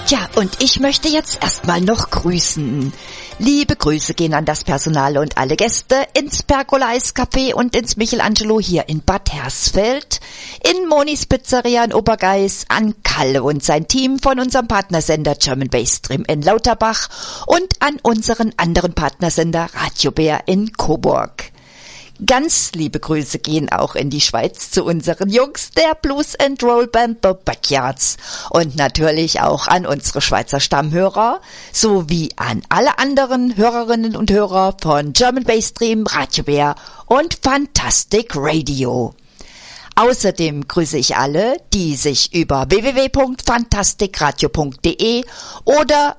Tja, und ich möchte jetzt erstmal noch grüßen. Liebe Grüße gehen an das Personal und alle Gäste ins Pergola Eiscafé und ins Michelangelo hier in Bad Hersfeld, in Monis Pizzeria in Obergeis, an Kalle und sein Team von unserem Partnersender German Bass Stream in Lauterbach und an unseren anderen Partnersender Radio Bär in Coburg. Ganz liebe Grüße gehen auch in die Schweiz zu unseren Jungs der Blues and Roll Band The Backyards und natürlich auch an unsere Schweizer Stammhörer sowie an alle anderen Hörerinnen und Hörer von German Bass Stream, Radio Bär und Fantastic Radio. Außerdem grüße ich alle, die sich über www.fantastikradio.de oder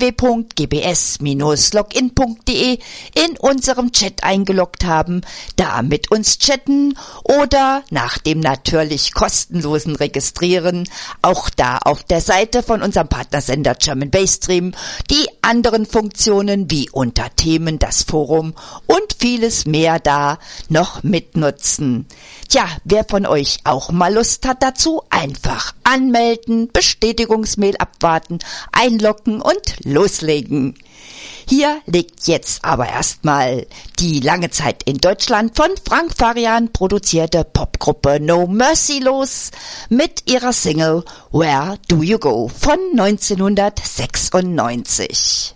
www.gbs-login.de in unserem Chat eingeloggt haben, da mit uns chatten oder nach dem natürlich kostenlosen Registrieren auch da auf der Seite von unserem Partnersender German Bass Stream die anderen Funktionen wie unter Themen das Forum und vieles mehr da noch mitnutzen. Tja, wer von euch auch mal Lust hat dazu, einfach anmelden, Bestätigungsmail abwarten, einloggen und loslegen. Hier legt jetzt aber erstmal die lange Zeit in Deutschland von Frank Farian produzierte Popgruppe No Mercy los mit ihrer Single Where Do You Go von 1996.